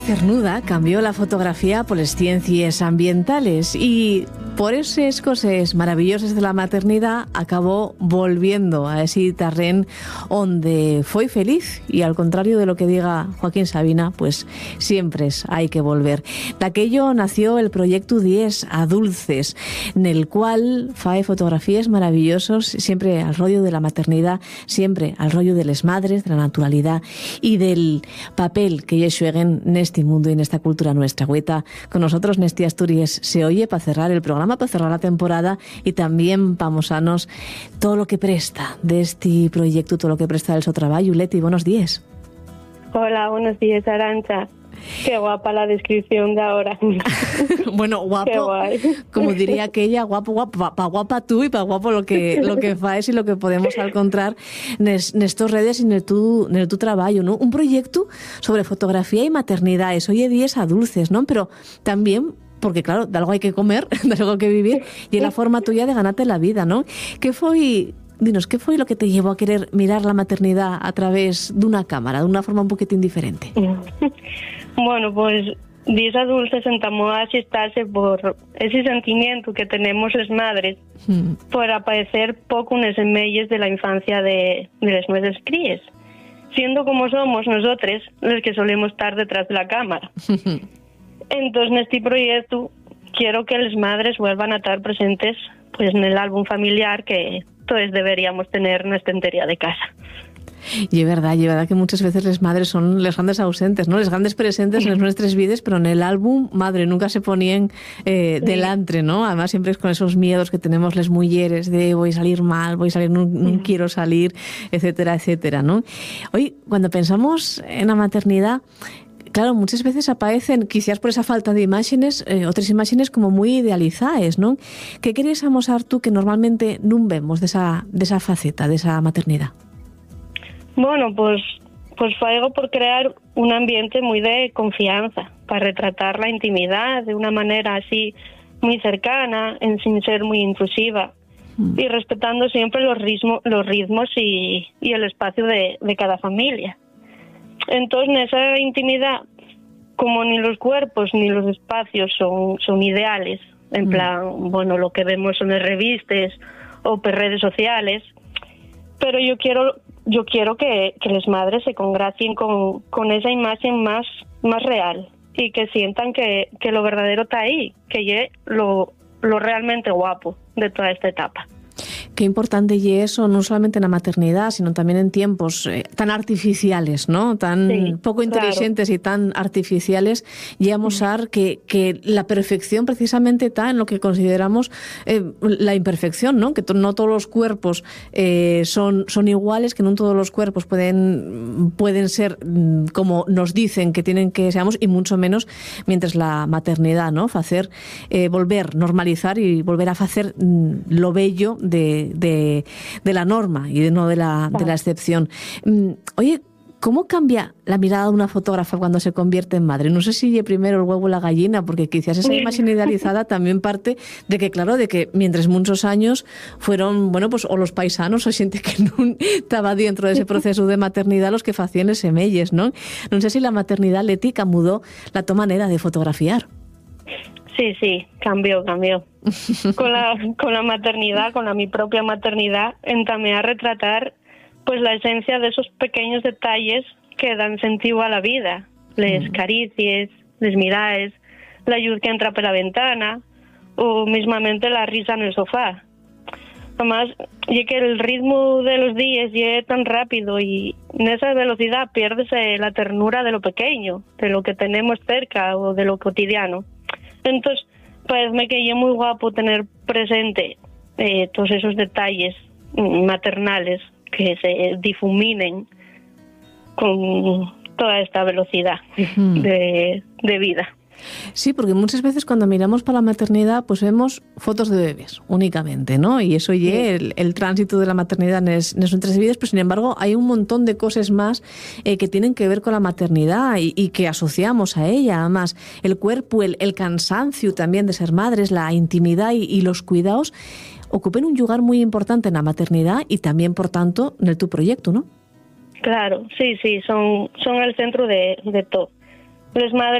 Cernuda cambió la fotografía por las ciencias ambientales y por esas cosas maravillosas de la maternidad acabó volviendo a ese terreno donde fue feliz, y al contrario de lo que diga Joaquín Sabina, pues siempre hay que volver. De aquello nació el proyecto 10 Adulces, en el cual fae fotografías maravillosos siempre al rollo de la maternidad, siempre al rollo de las madres, de la naturalidad y del papel que ellos jueguen en este mundo y en esta cultura nuestra. Hueta con nosotros Nesti Asturias se oye para cerrar el programa, para cerrar la temporada y también para mostrarnos todo lo que presta de este proyecto, todo lo que presta del su trabajo. Leti, buenos días. Hola, buenos días, Arantxa. Qué guapa la descripción de ahora. Bueno, guapo, como diría aquella, guapo, pa guapa tú y pa guapo lo que faes y lo que podemos encontrar en estos redes y en el tu trabajo, ¿no? Un proyecto sobre fotografía y maternidad, eso oye 10 Adulces, ¿no? Pero también, porque claro, de algo hay que comer, de algo hay que vivir, y es la forma tuya de ganarte la vida, ¿no? Dinos, ¿qué fue lo que te llevó a querer mirar la maternidad a través de una cámara, de una forma un poquitín diferente? Bueno, pues 10 Adulces sentamos a asistarse por ese sentimiento que tenemos las madres por aparecer poco en esos medios de la infancia de las nuestras críes, siendo como somos nosotros los que solemos estar detrás de la cámara. Entonces, en este proyecto quiero que las madres vuelvan a estar presentes pues en el álbum familiar que todos deberíamos tener en la estantería de casa. Y es verdad que muchas veces las madres son las grandes ausentes, ¿no? Las grandes presentes en nuestras vidas, pero en el álbum, madre, nunca se ponían delante, ¿no? Además siempre es con esos miedos que tenemos las mujeres de voy a salir mal, no quiero salir, etcétera, etcétera, ¿no? Hoy, cuando pensamos en la maternidad, claro, muchas veces aparecen, quizás por esa falta de imágenes, otras imágenes como muy idealizadas, ¿no? ¿Qué querías amosar tú que normalmente no vemos de esa faceta, de esa maternidad? Bueno, pues fue algo por crear un ambiente muy de confianza, para retratar la intimidad de una manera así muy cercana, sin ser muy intrusiva, y respetando siempre los ritmos y el espacio de cada familia. Entonces, en esa intimidad, como ni los cuerpos ni los espacios son ideales, en plan, bueno, lo que vemos son las revistas o por redes sociales, pero yo quiero que las madres se congracien con esa imagen más real y que sientan que lo verdadero está ahí, que es lo realmente guapo de toda esta etapa. Qué importante y eso, no solamente en la maternidad, sino también en tiempos tan artificiales, ¿no? Tan poco inteligentes, claro, y tan artificiales, y a mostrar que la perfección precisamente está en lo que consideramos la imperfección, ¿no? Que no todos los cuerpos son iguales, que no todos los cuerpos pueden ser como nos dicen que tienen que seamos, y mucho menos mientras la maternidad, ¿no? Volver, normalizar y volver a hacer lo bello de la norma y no de la excepción. Oye, ¿cómo cambia la mirada de una fotógrafa cuando se convierte en madre? No sé si es primero el huevo o la gallina, porque quizás esa imagen idealizada también parte de que, claro, de que mientras muchos años fueron, bueno, pues o los paisanos o gente que no estaba dentro de ese proceso de maternidad los que hacían ese semelles, ¿no? No sé si la maternidad, Leti, mudó la tu manera de fotografiar. Sí, cambió. Con la maternidad, con mi propia maternidad, entamé a retratar pues la esencia de esos pequeños detalles que dan sentido a la vida. Les caricias, les miraes, la luz que entra por la ventana o mismamente la risa en el sofá. Además, ya que el ritmo de los días es tan rápido y en esa velocidad piérdese la ternura de lo pequeño, de lo que tenemos cerca o de lo cotidiano. Entonces, parece que es muy guapo tener presente todos esos detalles maternales que se difuminen con toda esta velocidad de vida. Sí, porque muchas veces cuando miramos para la maternidad pues vemos fotos de bebés únicamente, ¿no? Y eso ya el tránsito de la maternidad en nuestras vidas, pero sin embargo hay un montón de cosas más que tienen que ver con la maternidad y que asociamos a ella. Además, el cuerpo, el cansancio también de ser madres, la intimidad y los cuidados ocupen un lugar muy importante en la maternidad y también, por tanto, en tu proyecto, ¿no? Claro, sí, son el centro de todo. les madres